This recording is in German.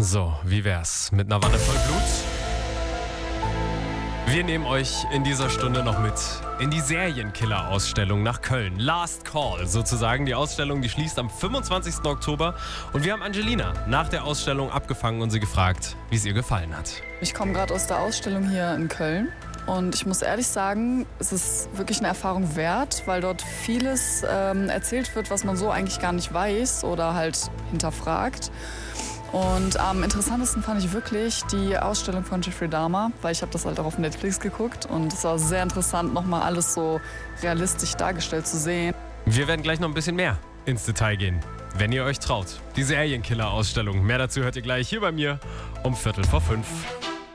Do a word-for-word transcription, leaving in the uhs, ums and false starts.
So, wie wär's mit einer Wanne voll Blut? Wir nehmen euch in dieser Stunde noch mit in die Serienkiller-Ausstellung nach Köln. Last Call sozusagen. Die Ausstellung, die schließt am fünfundzwanzigsten Oktober. Und wir haben Angelina nach der Ausstellung abgefangen und sie gefragt, wie es ihr gefallen hat. Ich komme gerade aus der Ausstellung hier in Köln. Und ich muss ehrlich sagen, es ist wirklich eine Erfahrung wert, weil dort vieles ähm, erzählt wird, was man so eigentlich gar nicht weiß oder halt hinterfragt. Und am interessantesten fand ich wirklich die Ausstellung von Jeffrey Dahmer, weil ich habe das halt auch auf Netflix geguckt und es war sehr interessant, nochmal alles so realistisch dargestellt zu sehen. Wir werden gleich noch ein bisschen mehr ins Detail gehen, wenn ihr euch traut. Die Serienkiller-Ausstellung. Mehr dazu hört ihr gleich hier bei mir um Viertel vor fünf.